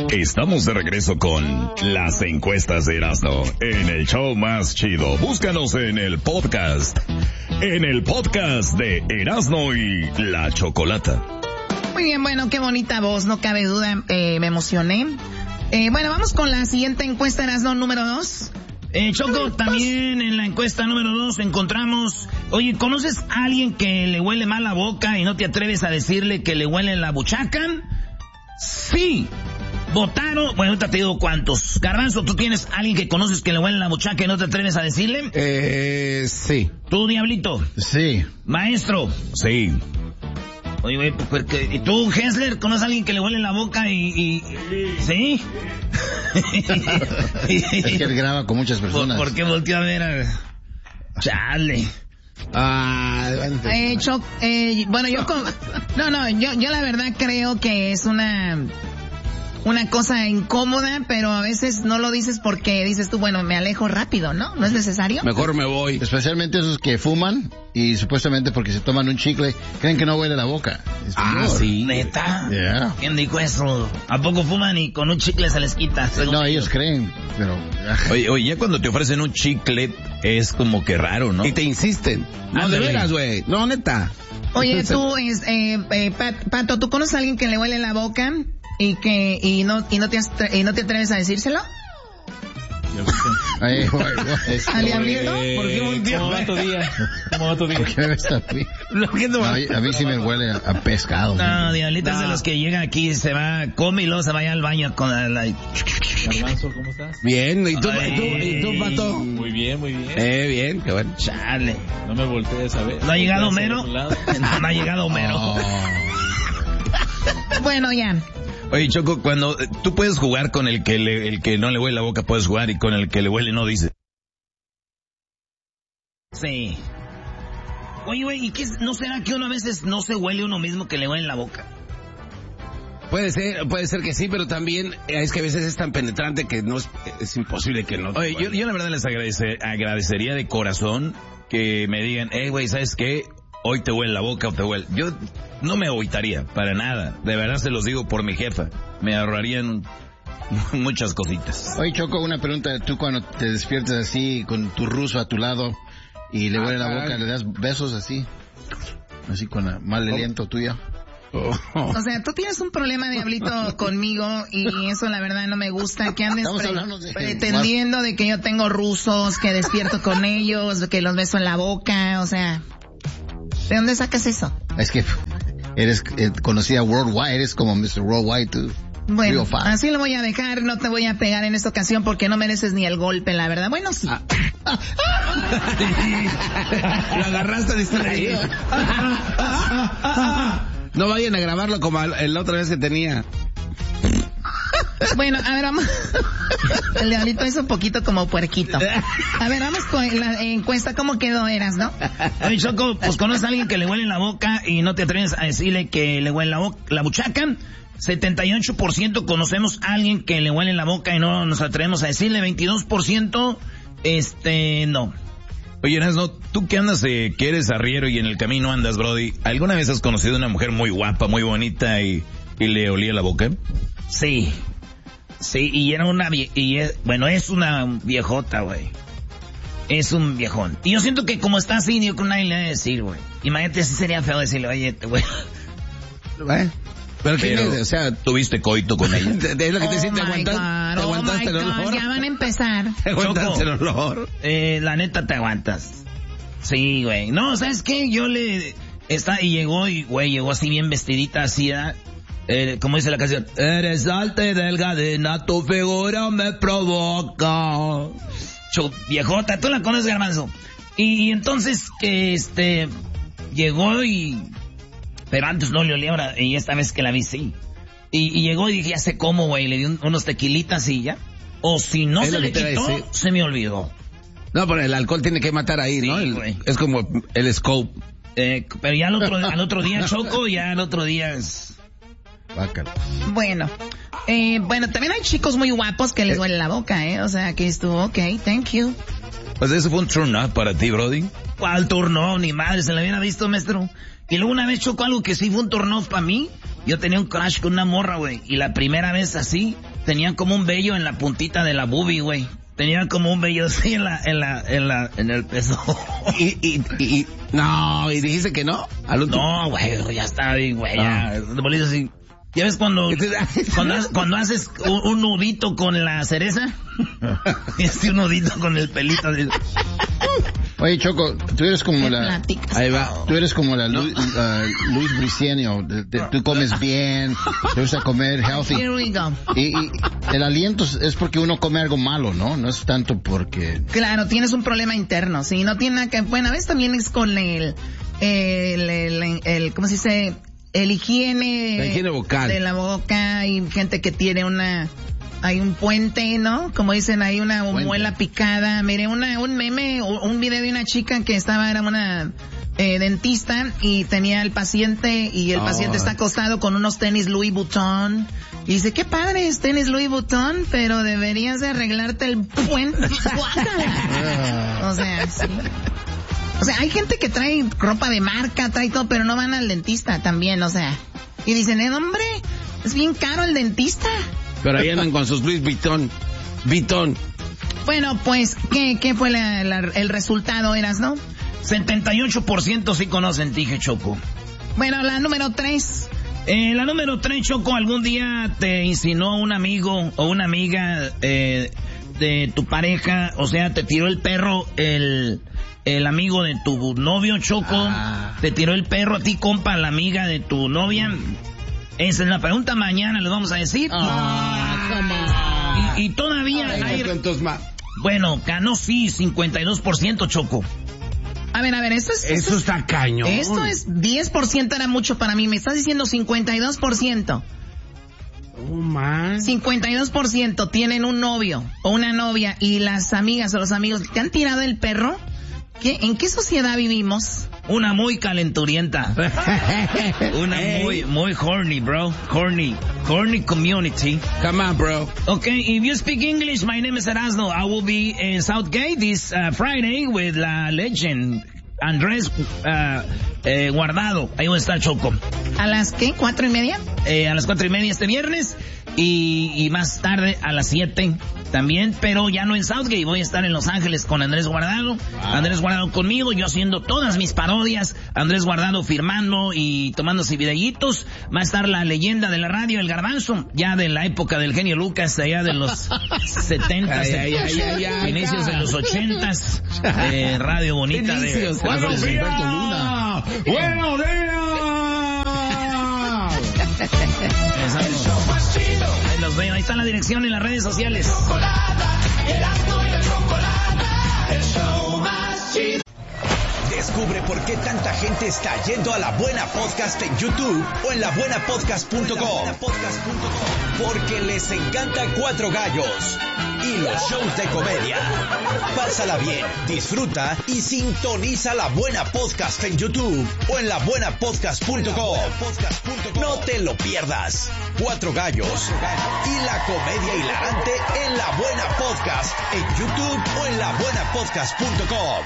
Estamos de regreso con las encuestas de Erasmo en el show más chido. Búscanos en el podcast de Erasmo y la Chocolata. Muy bien, bueno, qué bonita voz, no cabe duda, me emocioné. Bueno, vamos con la siguiente encuesta, Erasmo, número 2. Choco, también en la encuesta número 2 encontramos, oye, ¿conoces a alguien que le huele mal la boca y no te atreves a decirle que le huele la buchaca? Sí. Votaron, bueno, ahorita te digo cuántos. Garbanzo, ¿tú tienes a alguien que conoces que le huele la buchaca y no te atreves a decirle? Sí. ¿Tú, Diablito? Sí. Maestro. Sí. Oye, güey, ¿y tú, Hessler, conoces a alguien que le huele la boca y... ¿Sí? Es que él graba con muchas personas. ¿Por qué volteó a ver a... Chale. Bueno, yo la verdad creo que es una cosa incómoda, pero a veces no lo dices porque dices tú, bueno, me alejo rápido, ¿no? ¿No es necesario? Mejor me voy. Especialmente esos que fuman y supuestamente porque se toman un chicle, creen que no huele la boca. Sí. ¿Neta? Yeah. ¿Quién dijo eso? ¿A poco fuman y con un chicle se les quita? No, ellos creen, pero... Oye, ya cuando te ofrecen un chicle es como que raro, ¿no? Y te insisten. No, de veras, güey. No, neta. Oye, tú, Pato, ¿tú conoces a alguien que le huele la boca y no te atreves a decírselo? ¿A Diablito? ¿Por qué volteó? ¿Cómo va tu día? ¿Por qué me ves a mí? A mí sí me huele a pescado. No, Diablito es de los que llega aquí, se va, come y luego se vaya al baño con la... Garbanzo, ¿cómo estás? Bien, ¿y tú, Pato? Muy bien. Bien, qué bueno. Chale. No me voltees a ver. ¿No ha llegado Homero? No ha llegado Homero. Bueno, ya. Oye, Choco, cuando tú puedes jugar con el que no le huele la boca, puedes jugar, y con el que le huele no dice. Sí. Oye, güey, ¿y qué no será que uno a veces no se huele uno mismo que le huele la boca? Puede ser que sí, pero también es que a veces es tan penetrante que no es imposible que no. Oye, yo la verdad les agradecería de corazón que me digan, güey, ¿sabes qué? Hoy te huele la boca o te huele. Yo no me agüitaría, para nada. De verdad se los digo por mi jefa. Me ahorrarían muchas cositas. Oye, Choco, una pregunta. Tú cuando te despiertas así, con tu ruso a tu lado, y le huele la boca, ¿le das besos así? Así con la mal aliento tuya. O sea, tú tienes un problema, Diablito, conmigo, y eso la verdad no me gusta, que andes pretendiendo de que yo tengo rusos, que despierto con ellos, que los beso en la boca, o sea, ¿de dónde sacas eso? Es que eres conocida worldwide, eres como Mr. Worldwide, tú. Bueno, así lo voy a dejar, no te voy a pegar en esta ocasión porque no mereces ni el golpe, la verdad. Bueno, sí. Lo agarraste distraído. No vayan a grabarlo como la otra vez que tenía. Bueno, a ver, vamos. El Diablito es un poquito como puerquito. A ver, vamos con la encuesta. ¿Cómo quedó, no? Oye, Choco, pues conoces a alguien que le huele la boca y no te atreves a decirle que le huele la buchaca. 78% conocemos a alguien que le huele la boca y no nos atrevemos a decirle. 22%, no. Oye, Erasmo, tú que andas, que eres arriero y en el camino andas, brody, ¿alguna vez has conocido a una mujer muy guapa, muy bonita y le olía la boca? Sí, y era es una viejota, güey. Es un viejón. Y yo siento que como está así, yo con nadie le voy a decir, güey. Imagínate, así sería feo decirle, oye, güey. Pero, o sea, ¿tuviste coito con ella? Es lo que te decía, te aguantaste el olor. Ya van a empezar. Te aguantaste el olor. La neta te aguantas. Sí, güey. No, ¿sabes qué? Llegó así bien vestidita, así, como dice la canción, eres alta y delgadina, tu figura me provoca. Viejota, tú la conoces, Garbanzo. Y entonces, llegó pero antes no le olía, ahora, y esta vez que la vi, sí. Y llegó y dije, ya sé cómo, güey, le di unos tequilitas y ya. O si no se le quitó, se me olvidó. No, pero el alcohol tiene que matar ahí, ¿no? Es como el scope. Pero ya al otro día, Choco, ya al otro día es... Bácalo. Bueno, también hay chicos muy guapos que les duele la boca, o sea, que estuvo, okay, thank you. Pues eso fue un turn up para ti, brody. ¿Cuál turn up? Ni madre, se la hubiera visto, maestro. Y luego una vez chocó algo que sí fue un turn off para mí. Yo tenía un crush con una morra, güey. Y la primera vez así, tenían como un vello en la puntita de la boobie, güey. Tenían como un vello así en el peso. Y dijiste que no. No, güey, ya está bien, güey, ya. Bolillo así. ¿Ya ves cuando haces un nudito con la cereza? Y así un nudito con el pelito. Así. Oye, Choco, tú eres como Ahí va. Tú eres como la Luis Briceño. Tú comes bien, te gusta comer healthy. Here we go. Y el aliento es porque uno come algo malo, ¿no? No es tanto porque... Claro, tienes un problema interno, sí, no tiene nada que... Bueno, a veces también es con el ¿cómo se dice? La higiene vocal. De la boca. Hay gente que tiene hay un puente, ¿no? Como dicen, hay una muela picada. Mire, un meme, un video de una chica que era una dentista y tenía el paciente y el paciente está acostado con unos tenis Louis Vuitton. Y dice, qué padre es tenis Louis Vuitton, pero deberías de arreglarte el puente. O sea, sí. O sea, hay gente que trae ropa de marca, trae todo, pero no van al dentista también, o sea. Y dicen, hombre, es bien caro el dentista. Pero ahí andan con sus Louis Vuitton. Bueno, pues, ¿qué fue el resultado, no? 78% sí conocen, dije, Choco. Bueno, la número 3. La número 3, Choco, algún día te insinuó un amigo o una amiga de tu pareja, o sea, te tiró el perro el amigo de tu novio, Choco, te tiró el perro a ti, compa, la amiga de tu novia. Esa es la pregunta, mañana les vamos a decir. Y todavía hay... Bueno, ganó sí, 52%, Choco. A ver, eso está cañón. Esto es 10%, era mucho para mí. Me estás diciendo 52%. 52% tienen un novio o una novia y las amigas o los amigos te han tirado el perro. ¿En qué sociedad vivimos? Una muy calenturienta. Una muy horny, bro. Horny community. Come on, bro. Okay, if you speak English, my name is Erasmo. I will be in Southgate this Friday with la legend Andrés Guardado. Ahí va a estar, Choco. ¿A las qué? ¿4:30? A las 4:30 este viernes. Y más tarde a las 7 también, pero ya no en Southgate. Voy a estar en Los Ángeles con Andrés Guardado. Andrés Guardado conmigo, yo haciendo todas mis parodias. Andrés Guardado firmando y tomándose videitos. Va a estar la leyenda de la radio, el Garbanzo, ya de la época del genio Lucas, allá de los 70, inicios de los 80s. Radio bonita de Buenos días. Luna. ¡Buenos días! Ahí los veo, ahí está la dirección en las redes sociales. Descubre por qué tanta gente está yendo a La Buena Podcast en YouTube o en labuenapodcast.com. Porque les encanta Cuatro Gallos y los shows de comedia. Pásala bien, disfruta y sintoniza La Buena Podcast en YouTube o en labuenapodcast.com. No te lo pierdas. Cuatro Gallos y la comedia hilarante en La Buena Podcast en YouTube o en labuenapodcast.com.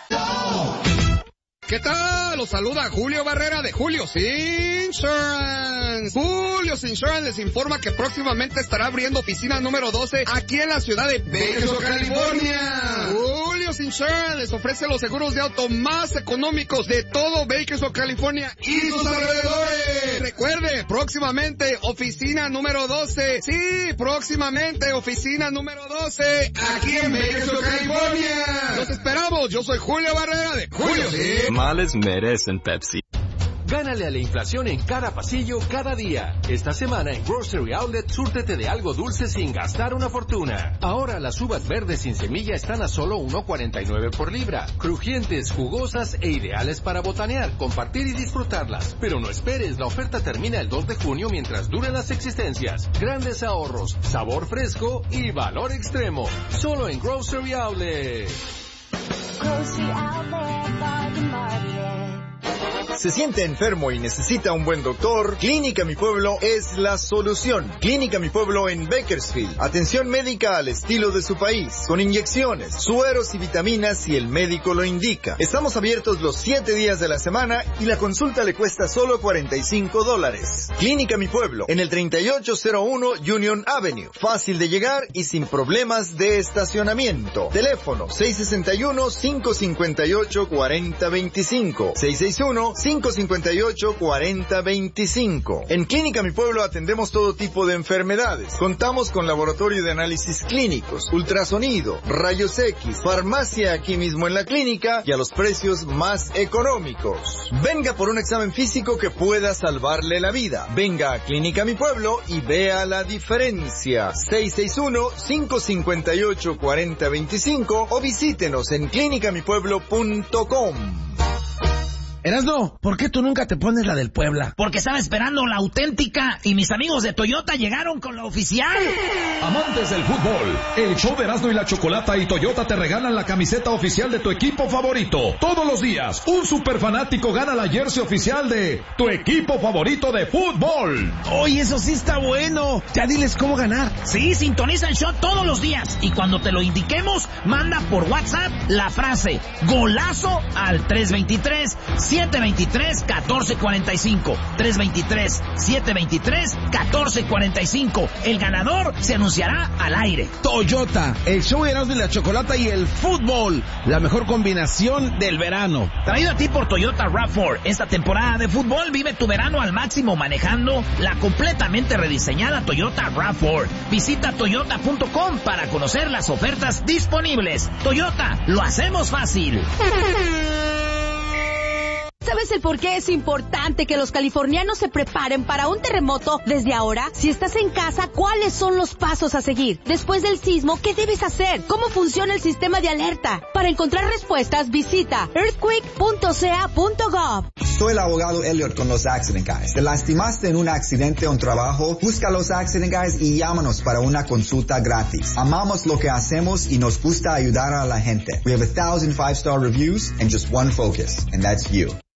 ¿Qué tal? Los saluda Julio Barrera de Julio's Insurance. Julio's Insurance les informa que próximamente estará abriendo oficina número 12 aquí en la ciudad de Bakersfield, California. Julio's Insurance les ofrece los seguros de auto más económicos de todo Bakersfield, California y sus alrededores. Recuerde, próximamente oficina número 12. Sí, próximamente oficina número 12 aquí en Bakersfield, California. Los esperamos. Yo soy Julio Barrera de Julio's Insurance. Males merecen Pepsi. Gánale a la inflación en cada pasillo, cada día. Esta semana en Grocery Outlet, súrtete de algo dulce sin gastar una fortuna. Ahora las uvas verdes sin semilla están a solo $1.49 por libra. Crujientes, jugosas e ideales para botanear, compartir y disfrutarlas. Pero no esperes, la oferta termina el 2 de junio mientras duren las existencias. Grandes ahorros, sabor fresco y valor extremo. Solo en Grocery Outlet. Grocery Outlet Bargain Market. ¿Se siente enfermo y necesita un buen doctor? Clínica Mi Pueblo es la solución. Clínica Mi Pueblo en Bakersfield. Atención médica al estilo de su país, con inyecciones, sueros y vitaminas si el médico lo indica. Estamos abiertos los 7 días de la semana y la consulta le cuesta solo $45. Clínica Mi Pueblo, en el 3801 Union Avenue. Fácil de llegar y sin problemas de estacionamiento. Teléfono 661-558-4025. 661-558-4025. En Clínica Mi Pueblo atendemos todo tipo de enfermedades. Contamos con laboratorio de análisis clínicos, ultrasonido, rayos X, farmacia aquí mismo en la clínica y a los precios más económicos. Venga por un examen físico que pueda salvarle la vida. Venga a Clínica Mi Pueblo y vea la diferencia. 661-558-4025 o visítenos en clinicamipueblo.com. Erasno, ¿por qué tú nunca te pones la del Puebla? Porque estaba esperando la auténtica y mis amigos de Toyota llegaron con la oficial. Amantes del fútbol, el show de Erasno y la Chocolata y Toyota te regalan la camiseta oficial de tu equipo favorito. Todos los días, un super fanático gana la jersey oficial de tu equipo favorito de fútbol. Oye, eso sí está bueno. Ya diles cómo ganar. Sí, sintoniza el show todos los días y cuando te lo indiquemos, manda por WhatsApp la frase golazo al 323-723-1445. 323-723-1445. El ganador se anunciará al aire. Toyota, el show de Erasmo y la Chocolata y el fútbol. La mejor combinación del verano. Traído a ti por Toyota RAV4. Esta temporada de fútbol vive tu verano al máximo manejando la completamente rediseñada Toyota RAV4. Visita toyota.com para conocer las ofertas disponibles. Toyota, lo hacemos fácil. ¿Sabes el por qué es importante que los californianos se preparen para un terremoto desde ahora? Si estás en casa, ¿cuáles son los pasos a seguir? Después del sismo, ¿qué debes hacer? ¿Cómo funciona el sistema de alerta? Para encontrar respuestas, visita earthquake.ca.gov. Soy el abogado Elliot con los Accident Guys. ¿Te lastimaste en un accidente o un trabajo? Busca los Accident Guys y llámanos para una consulta gratis. Amamos lo que hacemos y nos gusta ayudar a la gente. We have 1,000 5-star reviews and just one focus, and that's you.